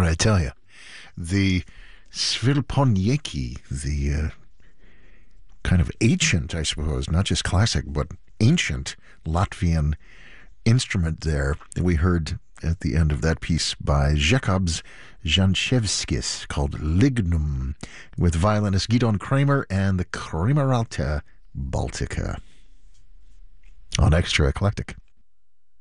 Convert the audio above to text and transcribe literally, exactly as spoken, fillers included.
I tell you, the Svilponieki, the uh, kind of ancient, I suppose, not just classic, but ancient Latvian instrument there that we heard at the end of that piece by Jacobs Janchevskis called Lignum, with violinist Gidon Kramer and the Krameralta Baltica on Extra Eclectic.